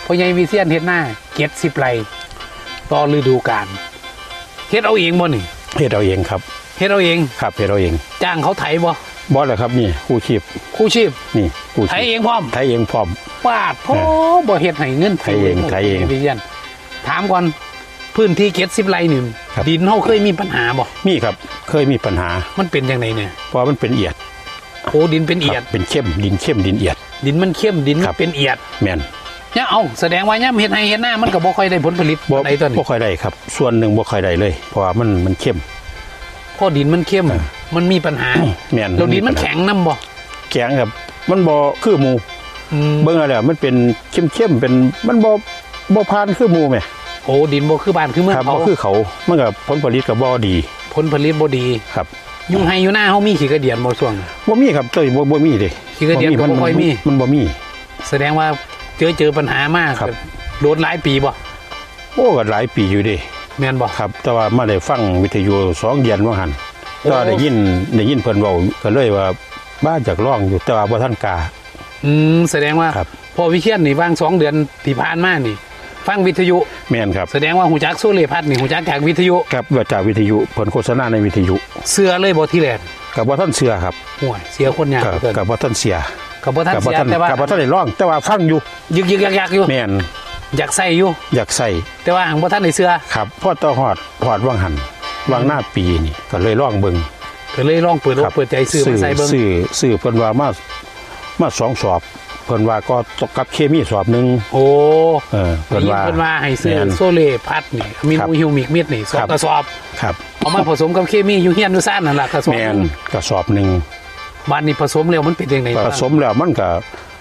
พ่อใหญ่วิเชียรเฮ็ดหน้า70 ไร่ต่อฤดูกาลเฮ็ดเอาเองบ่นี่เฮ็ดเอาเองครับเฮ็ดเอาเองครับเฮ็ดเอาเองจ้างเขาไถบ่เลยครับนี่คู่ชีพนี่คู่ชีพไถเองพร้อมปาดพ่อบ่เฮ็ดให้เงินไถเองวิเชียรถามก่อนพื้นที่70 ไร่นี่ดินเฮาเคยมีปัญหาบ่มีครับเคยมีปัญหามันเป็นจังไดเนี่ยเพราะมันเป็นเอียดโอ้ดินเป็นเอียดเป็นเข้มดินเข้มดินเอียดดินมันเข้มดินเป็นเอียดแม่นเนี่ยเอาแสดงว่าย่ำเฮ็ดให้เฮ็ดหน้ามันก็บ่ค่อยได้ผลผลิตใดตัวนี้บ่ค่อยได้ครับส่วนหนึ่งบ่ค่อยได้เลยเพราะว่ามันเข้มพอดินมันเข้มมันมีปัญหาแม่นแล้วดินมันแข็งนำบ่แข็งครับมันบ่คือหมู่เบิ่งแล้วมันเป็นเข้มเป็นมันบ่ผ่านคือหมู่แม่โอ้ดินบ่คือบ้านคือเมืองเขาคือเขามันก็ผลผลิตก็บ่ดีผลผลิตบ่ดีครับอยู่ให้อยู่หน้าเฮามีขี้กระเดียนบ่ช่วงบ่มีครับเต้ยบ่มีเด้ขี้กระเดียนก็บ่ค่อยมีมันบ่มีแสดงว่าเจอปัญหามากโดนหลายปีบ่โอ้ก็หลายปีอยู่เด้แม่นบ่ครับแต่ว่ามาได้ฟังวิทยุ2 เดือนว่าหั่นก็ได้ยินเพิ่นเว้าก็เลยว่าบ้าจากร้องอยู่แต่ว่าบ่ทันกล้าแสดงว่าพอวิเชียรนี่วาง2 เดือนที่ผ่านมานี่ฟังวิทยุแม่นครับแสดงว่าหูจักโซเลพัดนี่หูจักจากวิทยุครับว่าจากวิทยุเพิ่นโฆษณาในวิทยุเสื้อเลยบ่ที่แรกก็บ่ทันเสื้อครับโอ้ยเสียคนยากก็บ่ทันเสียก็บ่ทันเสียแต่ว่าก็บ่ทันได้ร้องแต่ว่าฟังอยู่ยึกๆยักๆอยู่แม่นอยากใส่อยู่อยากใส่แต่ว่าหังบ่ทันได้เสื้อครับพอต่อฮอดวังหันวังหน้าปีนี่ก็เลยร้องเบิ่งก็เลยร้องเปิดอกเปิดใจซื้อมาใส่เบิ่งซื้อเพิ่นว่ามา2 สอบเพิ่นว่าก็ตกกับเคมีสอบนึงโอ้เพิ่นว่าให้ซื้อโซเลพัดนี่มีนูฮิวมิกมิดนี่2 กระสอบครับเอามาผสมกับเคมีอยู่เฮียนอยู่ซ่านนั่นล่ะกระสอบแม่นกระสอบนึงบ้านนี้ผสมแล้วมันเป็นจังได๋ผสมแล้วมันก็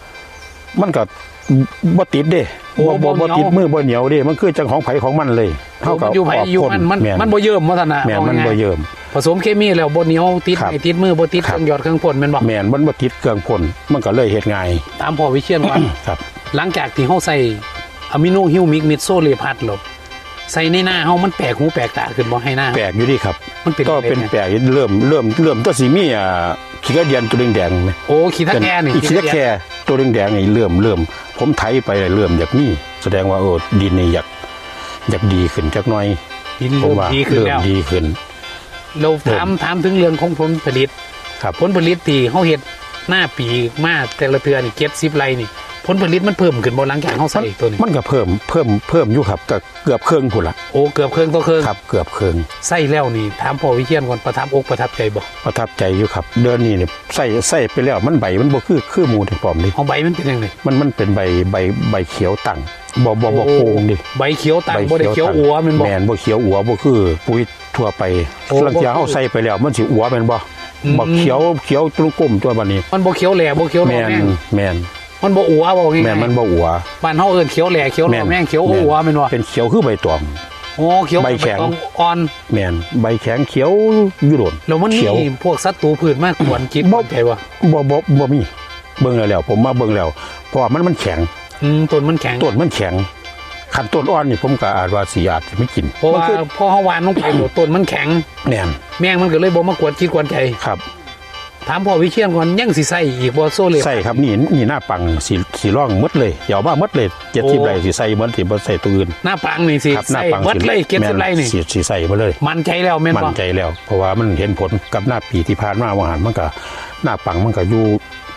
บ่ติดเด้บ่ติดมือบ่เหนียวเด้มันคือจังของไผของมันเลยเฮาก็อยู่ไผอยู่มันบ่เยิ่มว่าซั่นน่ะแม่นมันบ่เยิ่มผสมเคมีแล้วบ่เหนียวติดไม่ติดมือบ่ติดเครื่องหยอดเครื่องพ่นแม่นบ่แม่นมันบ่ติดเครื่องพ่นมันก็เลยเฮ็ดง่ายตามพ่อวิเชียรว่าครับหลังจากที่เฮาใส่อะมิโนฮิวมิกมิดโซเลพัดลบใส่ในหน้าเฮามันแปลกหูแปลกตาขึ้นบ่ให้หน้าแปลกอยู่ดิครับก็เป็นแปลกเริ่มตัวสิมีขี้กระเดียนตัวแดงๆมั้ยโอ้ขี้ตะแกนี่ขี้ตะแกตัวแดงๆนี่เริ่มผมไถไปเริ่มอยากมีแสดงว่าดินนี่อยากดีขึ้นจักหน่อยดินเริ่มดีขึ้นแล้วดีขึ้นเราถามถึงเรื่องของผลผลิตครับผลผลิตที่เฮาเฮ็ดหน้าปีมาแต่ละเทื่อนี่70 ไร่นี่ผลผลิตมันเพิ่มขึ้นบ่หลังจากเฮาใส่ตัวนี้มันก็เพิ่มอยู่ครับก็เกือบครึ่งพุ่นล่ะโอ้เกือบครึ่งต่อครึ่งครับเกือบครึ่งใส่แล้วนี่ถามพ่อวิเชียรก่อนประทับอกประทับใจบ่ประทับใจอยู่ครับเดือนนี้นี่ใส่ไปแล้วมันใบมันบ่คือหมู่ที่พร้อมนี่เอาใบมันเป็นจังได๋มันเป็นใบเขียวตั้งบ่โป่งดิใบเขียวตั้งบ่ได้เขียวอัวแม่นบ่แม่นบ่เขียวอัวบ่คือปุ๋ยทั่วไปหลังจากเฮาใส่ไปแล้วมันสิอัวแม่นบ่บ่เขียวตรงกลมตัวบัดนี้มันบ่เขียวแหล่บ่เขียวแม่นมันบ่อัวบ่ง่ายแม่นมันบ่อัวบ้านเฮาเอิ้นเขียวแหล่เขียวแม่งเขียวอัวแม่นบ่เป็นเขียวคือใบตองโอ้เขียวใบแข็งอ่อนแม่นใบแข็งเขียวอยู่โดนแล้วมันมีพวกศัตรูพืชมากวนกินบ่ใจว่าบ่มีเบิ่งแล้วผมมาเบิ่งแล้วเพราะมันแข็งต้นมันแข็งคันต้นอ่อนนี่ผมก็อาจว่าสิอาจจะไม่กินเพราะว่าพอเฮาหวานลงไปต้นมันแข็งแม่นแม่งมันก็เลยบ่มากวนกินกวนใจครับถามพ่อวิเชียรก่อนยังสิใส่อีกบ่โซเลใส่ครับนี่หน้าปังสิร่องหมดเลยเดี๋ยวว่าหมดเลย70 ไร่สิใส่หมดสิบ่ใส่ตัวอื่นหน้าปังนี่สิใส่หมดเลย70 ไร่นี่สิใส่บ่เลยมั่นใจแล้วแม่นบ่มั่นใจแล้วเพราะว่ามันเห็นผลกับหน้าปีที่ผ่านมาว่าหันมันก็หน้าปังมันก็อยู่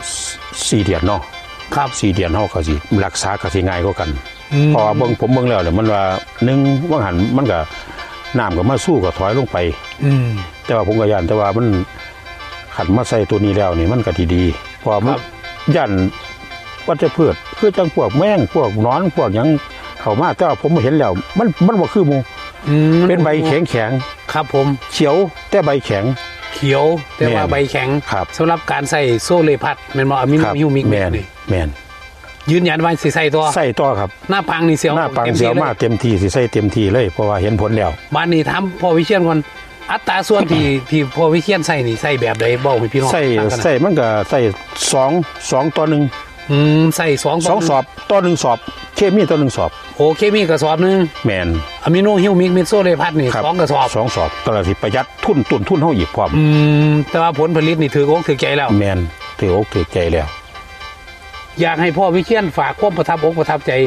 4 เดือนเนาะครับ 4 เดือนเฮาก็สิรักษาก็สิง่ายกว่ากันเพราะว่าผมเบิ่งแล้วเนี่ยมันว่า1ว่าหันมันก็น้ำก็มาสู้ก็ถอยลงไปแต่ว่าผมก็ย่านแต่ว่ามันขันมาใส่ตัวนี้แล้วนี่มันก็ดีเพราะมันย่านวัชพืชคือจังพวกแมงพวกนอนพวกหยังเข้ามาแต่ว่าผมเห็นแล้วมันบ่คือหมู่เป็นใบแข็งครับผมเขียวแต่ใบแข็งเขียวแต่ว่าใบแข็งสำหรับการใส่โซเลพัดแม่นบ่อะมิโนฮิวมิกนี่แม่นยืนยันว่าสิใส่ต่อครับหน้าปังนี่เสียวหน้าปังเสียวมาเต็มที่สิใส่เต็มที่เลยเพราะว่าเห็นผลแล้วบ้านนี้ถามพ่อวิเชียรก่อนอัตราส่วนที่พ่อวิเชียรใส่นี่ใส่แบบใดบอกให้พี่น้องใส่มันก็ใส่2ต่อ1 ใส่2 สอบต่อ1สอบเคมีต่อ1สอบโอเคมีกระสอบนึงแม่นอะมิโนฮิวมิกมิดโซเลพัดนี่2 กระสอบ 2 สอบก็สิประหยัดทุนเฮาอีกพร้อมแต่ว่าผลผลิตนี่ถืออกถือใจแล้วแม่นถืออกถือใจแล้วอยากให้พ่อวิเชียรฝากความประทับอกประทับใจ